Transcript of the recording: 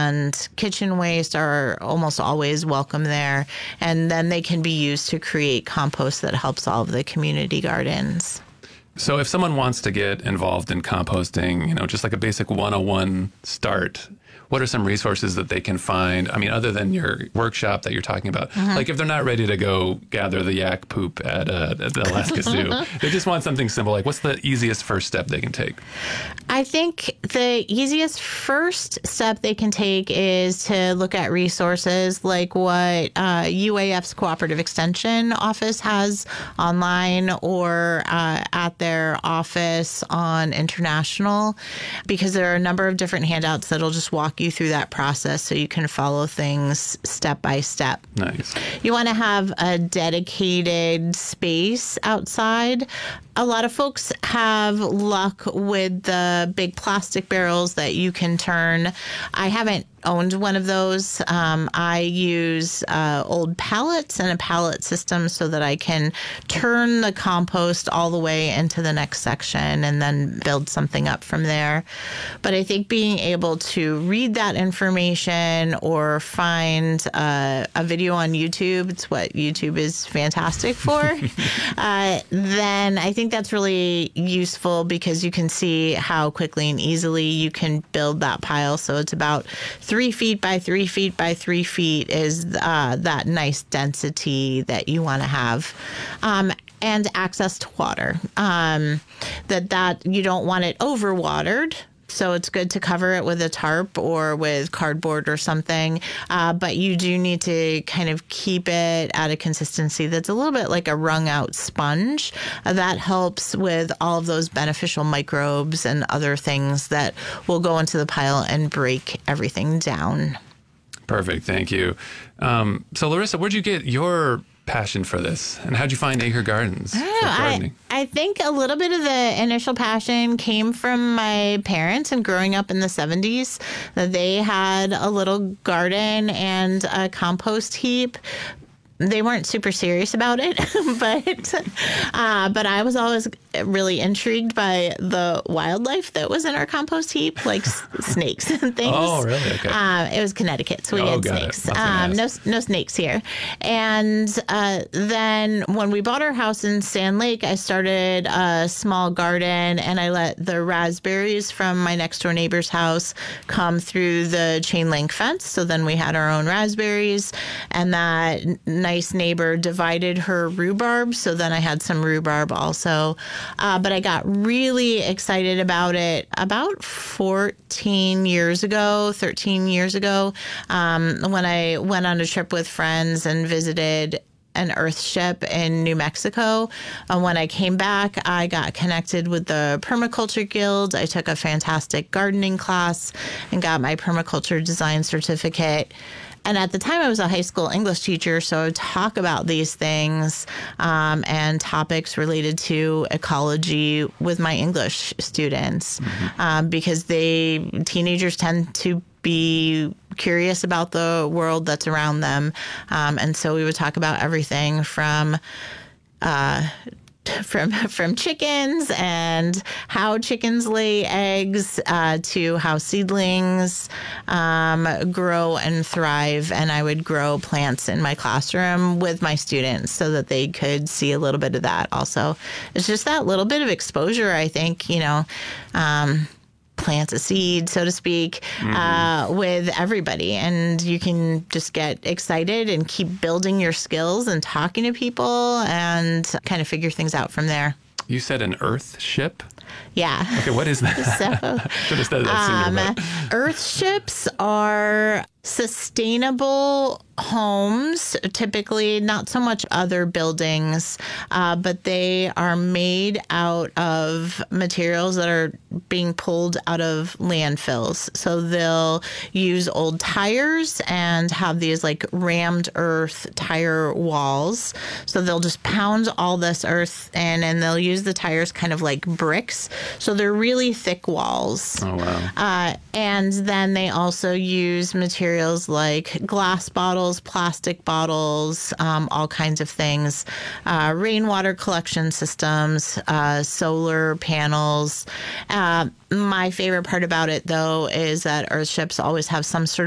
and kitchen waste are almost always welcome there. And then they can be used to create compost that helps all of the community gardens. So if someone wants to get involved in composting, just like a basic 101 start, what are some resources that they can find? I mean, other than your workshop that you're talking about, like if they're not ready to go gather the yak poop at the Alaska Zoo, they just want something simple. Like, what's the easiest first step they can take? I think the easiest first step they can take is to look at resources like what UAF's Cooperative Extension Office has online or at their office on International, because there are a number of different handouts that'll just walk you through that process so you can follow things step by step. Nice. You want to have a dedicated space outside. A lot of folks have luck with the big plastic barrels that you can turn. I haven't owned one of those. I use old pallets and a pallet system so that I can turn the compost all the way into the next section and then build something up from there. But I think being able to read that information or find a video on YouTube, it's what YouTube is fantastic for, then I think that's really useful because you can see how quickly and easily you can build that pile. So it's about 3 feet by 3 feet by 3 feet is that nice density that you want to have. And access to water. That you don't want it overwatered. So it's good to cover it with a tarp or with cardboard or something. But you do need to kind of keep it at a consistency that's a little bit like a wrung out sponge. That helps with all of those beneficial microbes and other things that will go into the pile and break everything down. Perfect. Thank you. So Larissa, where'd you get your passion for this, and how'd you find Acre Gardens for gardening? I think a little bit of the initial passion came from my parents and growing up in the 70s. They had a little garden and a compost heap. They weren't super serious about it, but I was always really intrigued by the wildlife that was in our compost heap, like snakes and things. Oh, really? Okay. It was Connecticut, so we had snakes. No snakes here. And then when we bought our house in Sand Lake, I started a small garden, and I let the raspberries from my next door neighbor's house come through the chain link fence. So then we had our own raspberries, and that nice neighbor divided her rhubarb, so then I had some rhubarb also. But I got really excited about it about 13 years ago, when I went on a trip with friends and visited an earth ship in New Mexico. When I came back, I got connected with the Permaculture Guild. I took a fantastic gardening class and got my permaculture design certificate. And at the time, I was a high school English teacher, so I would talk about these things and topics related to ecology with my English students, because teenagers tend to be curious about the world that's around them. And so we would talk about everything from chickens and how chickens lay eggs to how seedlings grow and thrive. And I would grow plants in my classroom with my students so that they could see a little bit of that also. It's just that little bit of exposure, I think, plants a seed, so to speak, with everybody. And you can just get excited and keep building your skills and talking to people and kind of figure things out from there. You said an earth ship? Yeah. Okay, what is that? Should have said that sooner. Earth ships are sustainable homes, typically not so much other buildings, but they are made out of materials that are being pulled out of landfills. So they'll use old tires and have these like rammed earth tire walls. So they'll just pound all this earth in, and they'll use the tires kind of like bricks. So they're really thick walls. Oh, wow. And then they also use materials like glass bottles, plastic bottles, all kinds of things, rainwater collection systems, solar panels. My favorite part about it, though, is that earth ships always have some sort